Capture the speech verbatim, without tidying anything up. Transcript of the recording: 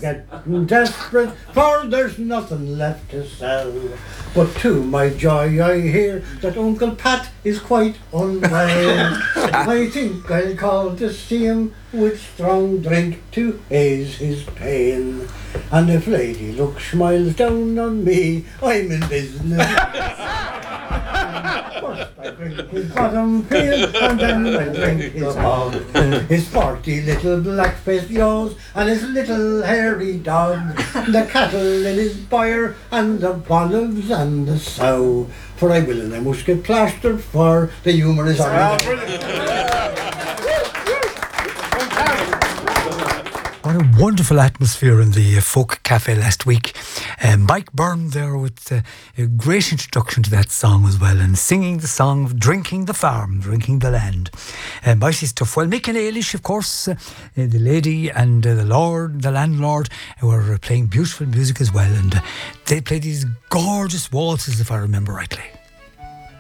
getting desperate, for there's nothing left to sell. But to my joy I hear that Uncle Pat is quite unwell. I think I'll call to see him with strong drink to ease his pain. And if Lady Luck smiles down on me, I'm in business. First I drink his bottom pail, and then I drink his hog. His forty little black-faced yaws, and his little hairy dog. The cattle in his byre, and the olives and the sow. For I will and I must get plastered for the humorous on. What a wonderful atmosphere in the uh, Folk Cafe last week. Uh, Mike Byrne there with uh, a great introduction to that song as well, and singing the song of Drinking the Farm, Drinking the Land. Uh, Mighty stuff. Well, Mick and Eilish, of course, uh, the lady and uh, the lord, the landlord, were uh, playing beautiful music as well, and uh, they played these gorgeous waltzes, if I remember rightly.